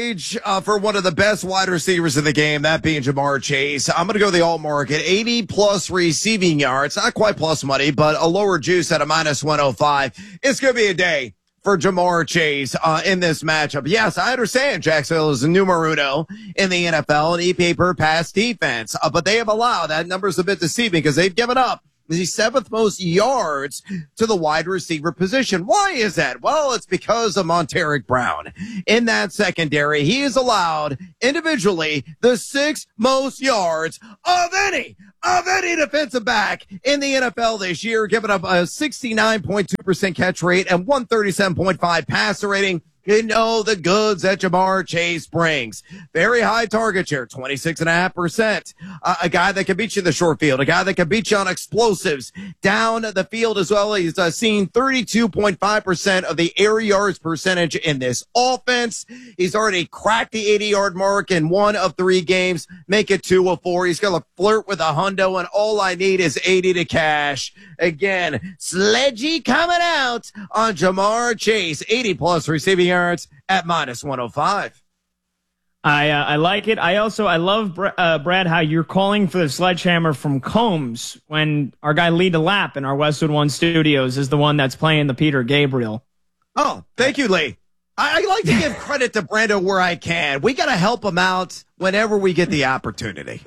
For one of the best wide receivers in the game, that being Ja'Marr Chase. I'm going to go the alt market, 80-plus receiving yards. Not quite plus money, but a lower juice at a minus 105. It's going to be a day for Ja'Marr Chase in this matchup. Yes, I understand Jacksonville is a numero uno in the NFL and EPA per pass defense, but they have allowed, that number's a bit deceiving because they've given up the seventh most yards to the wide receiver position. Why is that? Well, it's because of Montaric Brown. In that secondary, he is allowed individually the sixth most yards of any defensive back in the NFL this year, giving up a 69.2% catch rate and 137.5 passer rating. You know the goods that Ja'Marr Chase brings. Very high target share, 26.5%. A guy that can beat you in the short field, a guy that can beat you on explosives down the field as well. He's seen 32.5% of the air yards percentage in this offense. He's already cracked the 80-yard mark in 1 of 3 games. Make it 2 of 4. He's going to flirt with a hundo, and all I need is 80 to cash. Again, Sledgy coming out on Ja'Marr Chase, 80-plus receiving yards at minus 105. I like it. I love, Brad, how you're calling for the sledgehammer from Combs when our guy Lee DeLapp in our Westwood One Studios is the one that's playing the Peter Gabriel. Oh, thank you, Lee. I like to give credit to Brando where I can. We got to help him out whenever we get the opportunity.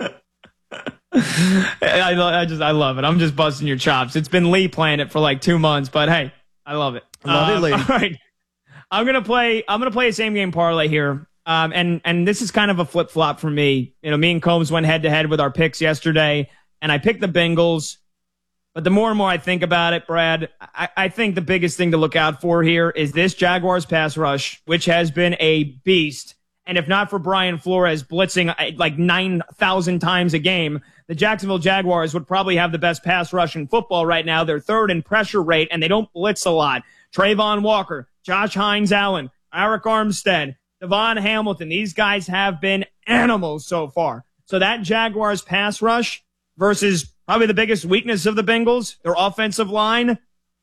I love it. I'm just busting your chops. It's been Lee playing it for like 2 months, but hey, I love it. Love it, Lee. All right. I'm gonna play a same game parlay here. And this is kind of a flip flop for me. You know, me and Combs went head to head with our picks yesterday, and I picked the Bengals. But the more and more I think about it, Brad, I think the biggest thing to look out for here is this Jaguars pass rush, which has been a beast. And if not for Brian Flores blitzing like 9,000 times a game, the Jacksonville Jaguars would probably have the best pass rush in football right now. They're third in pressure rate, and they don't blitz a lot. Trayvon Walker, Josh Hines-Allen, Arik Armstead, Devon Hamilton. These guys have been animals so far. So that Jaguars pass rush versus probably the biggest weakness of the Bengals, their offensive line,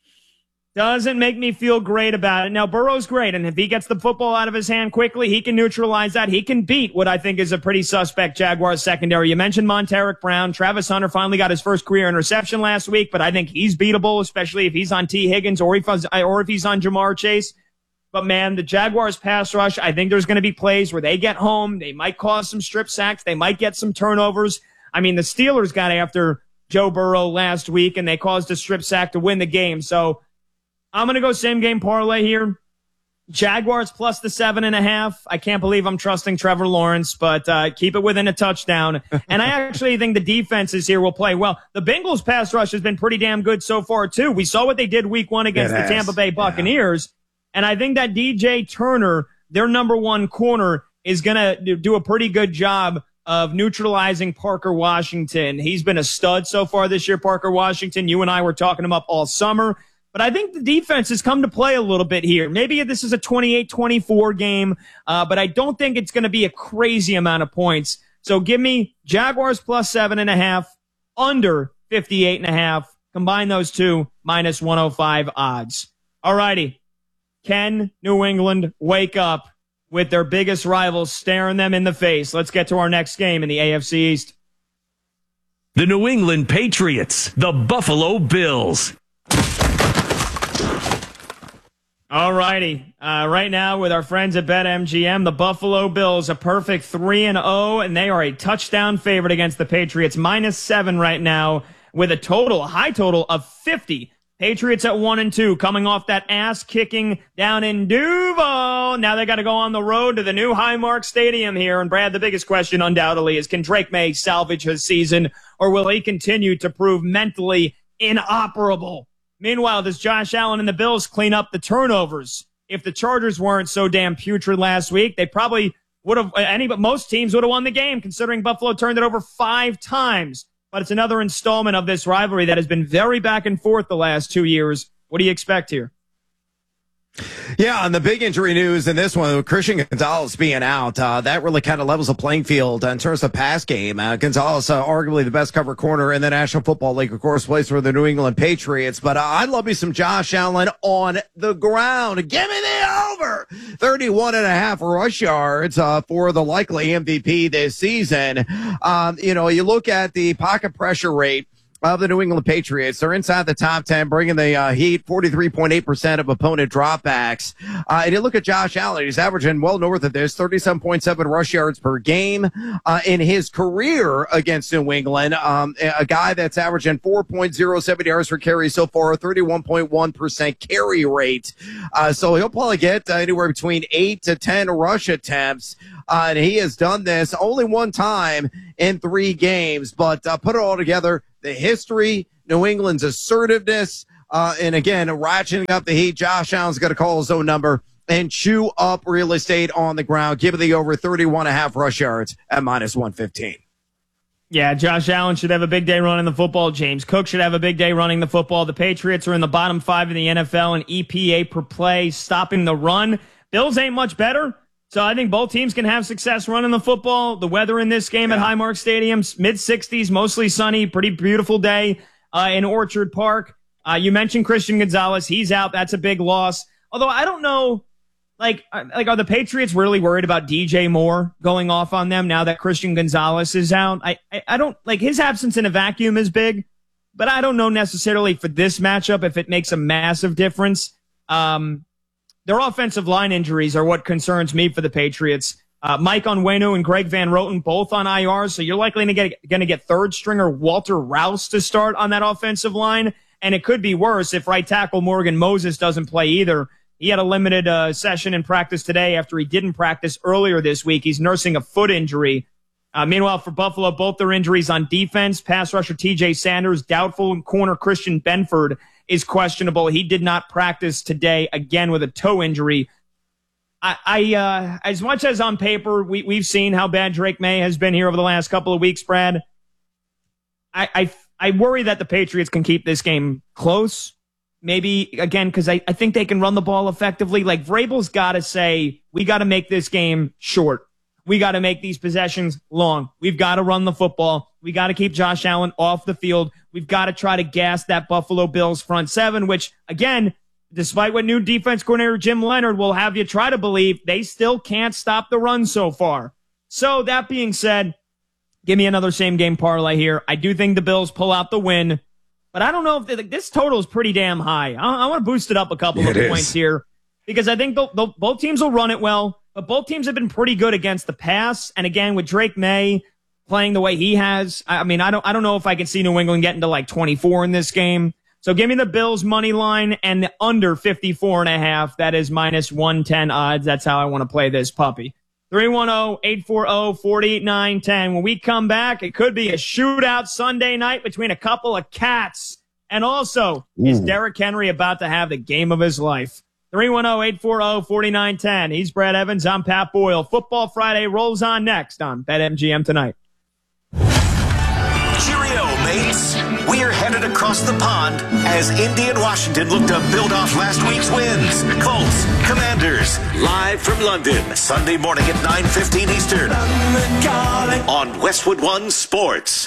doesn't make me feel great about it. Now, Burrow's great, and if he gets the football out of his hand quickly, he can neutralize that. He can beat what I think is a pretty suspect Jaguars secondary. You mentioned Montaric Brown. Travis Hunter finally got his first career interception last week, but I think he's beatable, especially if he's on T. Higgins or if he's on Ja'Marr Chase. But, man, the Jaguars pass rush, I think there's going to be plays where they get home. They might cause some strip sacks. They might get some turnovers. I mean, the Steelers got after Joe Burrow last week, and they caused a strip sack to win the game. So I'm going to go same game parlay here. Jaguars plus the 7.5. I can't believe I'm trusting Trevor Lawrence, but keep it within a touchdown. And I actually think the defenses here will play well. The Bengals pass rush has been pretty damn good so far, too. We saw what they did week 1 against the Tampa Bay Buccaneers. Yeah. And I think that DJ Turner, their number 1 corner, is going to do a pretty good job of neutralizing Parker Washington. He's been a stud so far this year, Parker Washington. You and I were talking him up all summer. But I think the defense has come to play a little bit here. Maybe this is a 28-24 game, but I don't think it's going to be a crazy amount of points. So give me Jaguars plus 7.5, under 58.5. Combine those two, minus 105 odds. All righty. Can New England wake up with their biggest rivals staring them in the face? Let's get to our next game in the AFC East. The New England Patriots, the Buffalo Bills. All righty. Right now with our friends at BetMGM, the Buffalo Bills, a perfect 3-0, and they are a touchdown favorite against the Patriots, -7 right now with a high total of 50. Patriots at 1-2, coming off that ass kicking down in Duval. Now they got to go on the road to the new Highmark Stadium here. And Brad, the biggest question undoubtedly is, can Drake May salvage his season, or will he continue to prove mentally inoperable? Meanwhile, does Josh Allen and the Bills clean up the turnovers? If the Chargers weren't so damn putrid last week, they probably would have, but most teams would have won the game, considering Buffalo turned it over 5 times. But it's another installment of this rivalry that has been very back and forth the last 2 years. What do you expect here? Yeah, and the big injury news in this one, Christian Gonzalez being out, that really kind of levels the playing field in terms of pass game. Gonzalez, arguably the best cover corner in the National Football League, of course, plays for the New England Patriots. But I love me some Josh Allen on the ground. Give me the over 31.5 rush yards for the likely MVP this season. You look at the pocket pressure rate of the New England Patriots. They're inside the top 10, bringing the Heat 43.8% of opponent dropbacks. And you look at Josh Allen, he's averaging well north of this, 37.7 rush yards per game in his career against New England. A guy that's averaging 4.07 yards per carry so far, 31.1% carry rate. So he'll probably get anywhere between 8 to 10 rush attempts. And he has done this only one time in 3 games, but put it all together, the history, New England's assertiveness, and again, ratcheting up the heat. Josh Allen's going to call his own number and chew up real estate on the ground. Give it the over 31.5 rush yards at -115. Yeah, Josh Allen should have a big day running the football. James Cook should have a big day running the football. The Patriots are in the bottom 5 in the NFL in EPA per play, stopping the run. Bills ain't much better. So I think both teams can have success running the football. The weather in this game at Highmark Stadium, mid-60s, mostly sunny, pretty beautiful day in Orchard Park. You mentioned Christian Gonzalez. He's out. That's a big loss. Although I don't know, are the Patriots really worried about DJ Moore going off on them now that Christian Gonzalez is out? I don't, his absence in a vacuum is big, but I don't know necessarily for this matchup if it makes a massive difference. Their offensive line injuries are what concerns me for the Patriots. Mike Onwenu and Greg Van Roten both on IR, so you're likely going to get third stringer Walter Rouse to start on that offensive line, and it could be worse if right tackle Morgan Moses doesn't play either. He had a limited session in practice today after he didn't practice earlier this week. He's nursing a foot injury. Meanwhile, for Buffalo, both their injuries on defense, pass rusher TJ Sanders, doubtful, and corner Christian Benford is questionable. He did not practice today, again with a toe injury. I as much as on paper we've seen how bad Drake May has been here over the last couple of weeks, Brad, I worry that the Patriots can keep this game close. Maybe, again, because I think they can run the ball effectively. Vrabel's got to say, we got to make this game short. We got to make these possessions long. We've got to run the football. We got to keep Josh Allen off the field. We've got to try to gas that Buffalo Bills front seven, which, again, despite what new defense coordinator Jim Leonard will have you try to believe, they still can't stop the run so far. So that being said, give me another same game parlay here. I do think the Bills pull out the win, but I don't know if this total is pretty damn high. I want to boost it up a couple of points here because I think both teams will run it well. But both teams have been pretty good against the pass. And again, with Drake May playing the way he has, I don't know if I can see New England getting to 24 in this game. So give me the Bills money line and the under 54.5. That is -110 odds. That's how I want to play this puppy. 310-840-4910. When we come back, it could be a shootout Sunday night between a couple of cats. And also, is Derrick Henry about to have the game of his life? 310-840-4910. He's Brad Evans. I'm Pat Boyle. Football Friday rolls on next on BetMGM Tonight. Cheerio, mates. We're headed across the pond as Indy and Washington look to build off last week's wins. Colts, Commanders, live from London, Sunday morning at 9:15 Eastern on Westwood One Sports.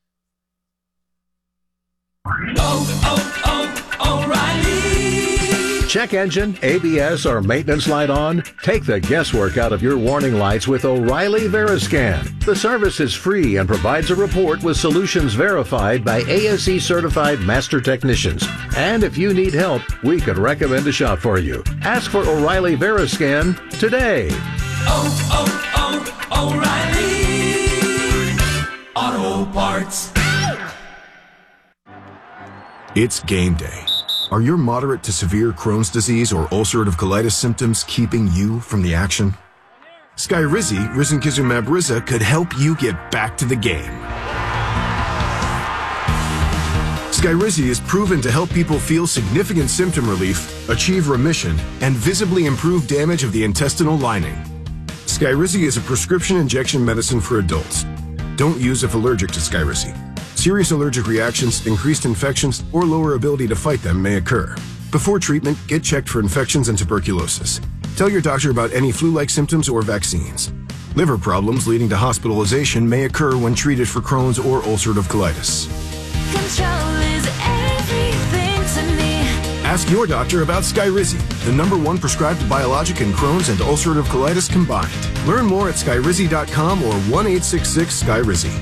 O'Reilly. Check engine, ABS, or maintenance light on? Take the guesswork out of your warning lights with O'Reilly Veriscan. The service is free and provides a report with solutions verified by ASE certified master technicians. And if you need help, we could recommend a shop for you. Ask for O'Reilly Veriscan today. O'Reilly Auto Parts. It's game day. Are your moderate to severe Crohn's disease or ulcerative colitis symptoms keeping you from the action? Skyrizi, risankizumab Riza, could help you get back to the game. Skyrizi is proven to help people feel significant symptom relief, achieve remission, and visibly improve damage of the intestinal lining. Skyrizi is a prescription injection medicine for adults. Don't use if allergic to Skyrizi. Serious allergic reactions, increased infections, or lower ability to fight them may occur. Before treatment, get checked for infections and tuberculosis. Tell your doctor about any flu-like symptoms or vaccines. Liver problems leading to hospitalization may occur when treated for Crohn's or ulcerative colitis. Control is everything to me. Ask your doctor about Skyrizi, the #1 prescribed biologic in Crohn's and ulcerative colitis combined. Learn more at skyrizi.com or 1-866-SKYRIZI.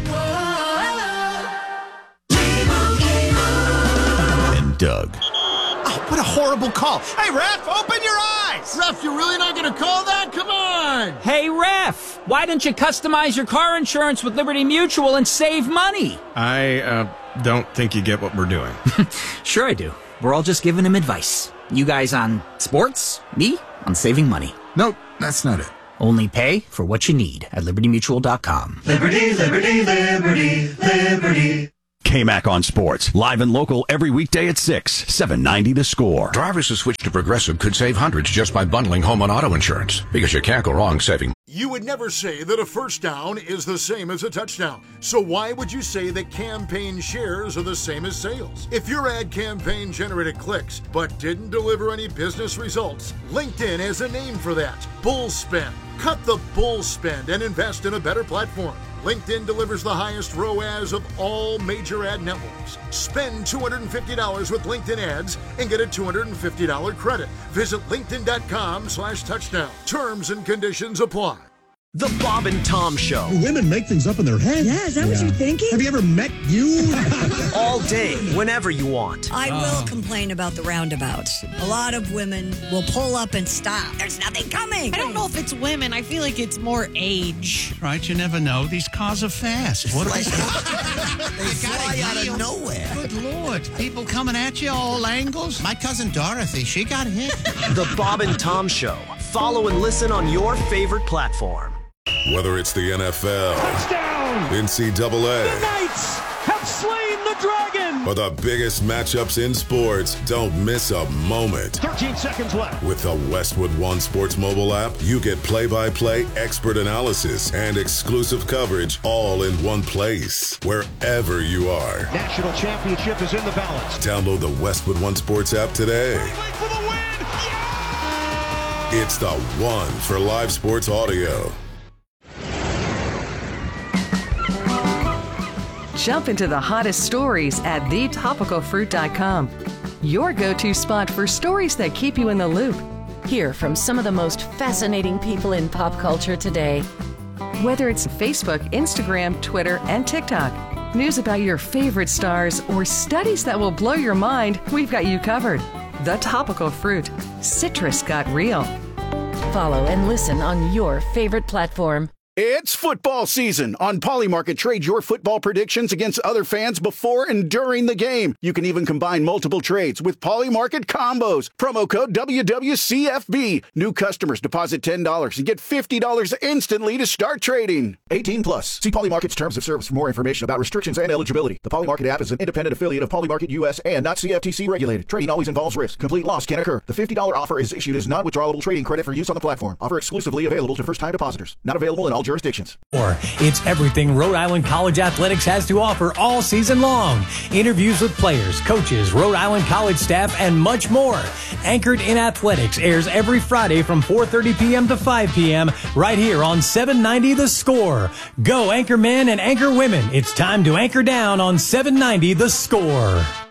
And Doug. Oh, what a horrible call. Hey, ref, open your eyes. Ref, you're really not going to call that? Come on. Hey, ref, why don't you customize your car insurance with Liberty Mutual and save money? I don't think you get what we're doing. Sure I do. We're all just giving him advice. You guys on sports, me on saving money. Nope, that's not it. Only pay for what you need at libertymutual.com. Liberty, liberty, liberty, liberty. K-Mac on Sports, live and local every weekday at 6, 790 The Score. Drivers who switch to Progressive could save hundreds just by bundling home and auto insurance, because you can't go wrong saving. You would never say that a first down is the same as a touchdown. So why would you say that campaign shares are the same as sales? If your ad campaign generated clicks but didn't deliver any business results, LinkedIn has a name for that: bull spend. Cut the bull spend and invest in a better platform. LinkedIn delivers the highest ROAS of all major ad networks. Spend $250 with LinkedIn ads and get a $250 credit. Visit linkedin.com/touchdown. Terms and conditions apply. The Bob and Tom Show. Women make things up in their head. Yeah, is that what you're thinking? Have you ever met you? All day, whenever you want. I will complain about the roundabouts. A lot of women will pull up and stop. There's nothing coming. I don't know if it's women. I feel like it's more age. Right, you never know. These cars are fast. What They fly out of nowhere. Good Lord. People coming at you all angles. My cousin Dorothy, she got hit. The Bob and Tom Show. Follow and listen on your favorite platform. Whether it's the NFL, touchdown, NCAA, the Knights have slain the dragon, or the biggest matchups in sports, don't miss a moment. 13 seconds left. With the Westwood One Sports mobile app, you get play-by-play, expert analysis, and exclusive coverage all in one place, wherever you are. National championship is in the balance. Download the Westwood One Sports app today. For the win. Yeah! It's the one for live sports audio. Jump into the hottest stories at thetopicalfruit.com. Your go-to spot for stories that keep you in the loop. Hear from some of the most fascinating people in pop culture today. Whether it's Facebook, Instagram, Twitter, and TikTok, news about your favorite stars, or studies that will blow your mind, we've got you covered. The Topical Fruit. Citrus got real. Follow and listen on your favorite platform. It's football season. On Polymarket, trade your football predictions against other fans before and during the game. You can even combine multiple trades with Polymarket combos. Promo code WWCFB. New customers deposit $10 and get $50 instantly to start trading. 18 plus. See Polymarket's terms of service for more information about restrictions and eligibility. The Polymarket app is an independent affiliate of Polymarket US and not CFTC regulated. Trading always involves risk. Complete loss can occur. The $50 offer is issued as non-withdrawable trading credit for use on the platform. Offer exclusively available to first-time depositors. Not available in all jurisdictions. It's everything Rhode Island College Athletics has to offer all season long. Interviews with players, coaches, Rhode Island College staff, and much more. Anchored in Athletics airs every Friday from 4:30 p.m. to 5 p.m. right here on 790 The Score. Go Anchor Men and Anchor Women. It's time to anchor down on 790 The Score.